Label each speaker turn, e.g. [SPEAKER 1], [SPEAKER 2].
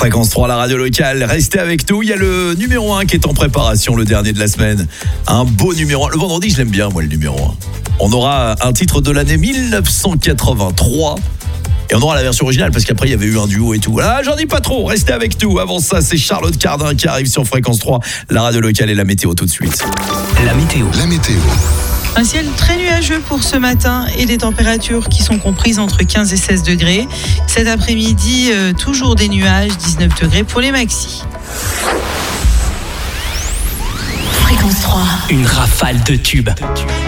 [SPEAKER 1] Fréquence 3, la radio locale. Restez avec nous. Il y a le numéro 1 qui est en préparation, le dernier de la semaine. Un beau numéro 1. Le vendredi, je l'aime bien, moi, le numéro 1. On aura un titre de l'année 1983. Et on aura la version originale parce qu'après il y avait eu un duo et tout. Ah, j'en dis pas trop, restez avec nous. Avant ça, c'est Charlotte Cardin qui arrive sur Fréquence 3, la radio locale et la météo tout de suite.
[SPEAKER 2] La météo.
[SPEAKER 3] Un ciel très nuageux pour ce matin et des températures qui sont comprises entre 15 et 16 degrés. Cet après-midi, toujours des nuages, 19 degrés pour les maxis.
[SPEAKER 2] Fréquence 3. Une rafale de tubes.